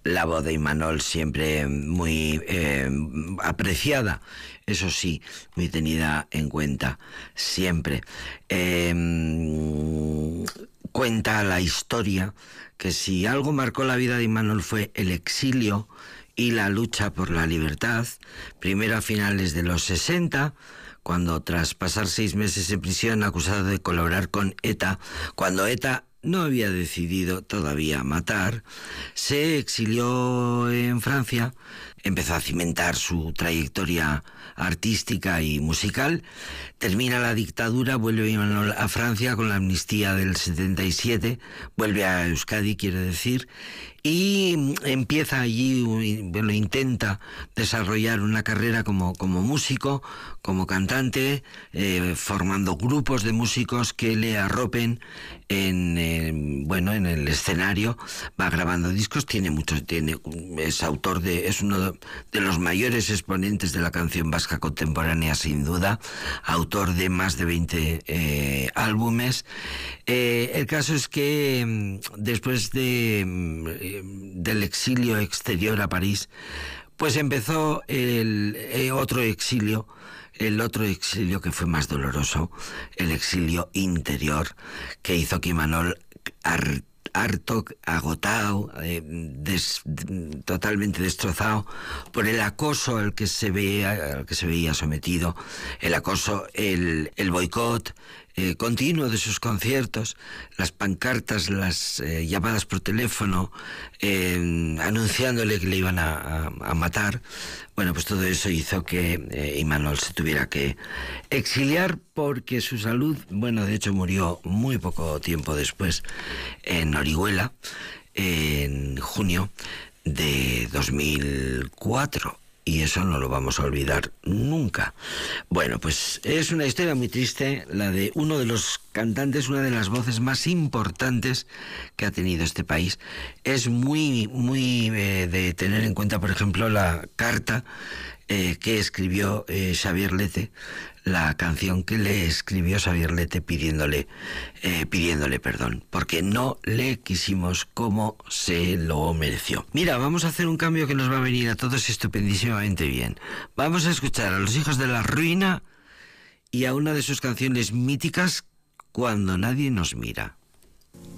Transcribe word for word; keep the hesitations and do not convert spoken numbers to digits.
La voz de Imanol siempre muy eh, apreciada, eso sí, muy tenida en cuenta, siempre. Eh, cuenta la historia que si algo marcó la vida de Imanol fue el exilio y la lucha por la libertad, primero a finales de los sesenta, cuando tras pasar seis meses en prisión acusado de colaborar con ETA, cuando ETA no había decidido todavía matar, se exilió en Francia, empezó a cimentar su trayectoria artística y musical, termina la dictadura, vuelve a Francia con la amnistía del setenta y siete, vuelve a Euskadi, quiere decir, y empieza allí, bueno, intenta desarrollar una carrera como, como músico, como cantante, eh, formando grupos de músicos que le arropen en, eh, bueno, en el escenario, va grabando discos, tiene muchos, tiene, es autor de, es uno de, de los mayores exponentes de la canción vasca contemporánea, sin duda, autor de más de veinte eh, álbumes. Eh, el caso es que después de del exilio exterior a París, pues empezó el, el otro exilio, el otro exilio que fue más doloroso, el exilio interior, que hizo que Imanol, harto, agotado, eh, des, totalmente destrozado por el acoso al que se veía, al que se veía sometido, el acoso, el, el boicot eh, continuo de sus conciertos, las pancartas, las eh, llamadas por teléfono, eh, anunciándole que le iban a, a, a matar. Bueno, pues todo eso hizo que eh, Imanol se tuviera que exiliar porque su salud, bueno, de hecho murió muy poco tiempo después en Orihuela, en junio de dos mil cuatro. Y eso no lo vamos a olvidar nunca. Bueno, pues es una historia muy triste, la de uno de los cantantes, una de las voces más importantes que ha tenido este país. Es muy, muy eh, de tener en cuenta, por ejemplo, la carta eh, que escribió eh, Xavier Lete, la canción que le escribió Xavier Lete pidiéndole, eh, pidiéndole perdón, porque no le quisimos como se lo mereció. Mira, vamos a hacer un cambio que nos va a venir a todos estupendísimamente bien. Vamos a escuchar a Los Hijos de la Ruina y a una de sus canciones míticas, Cuando nadie nos mira.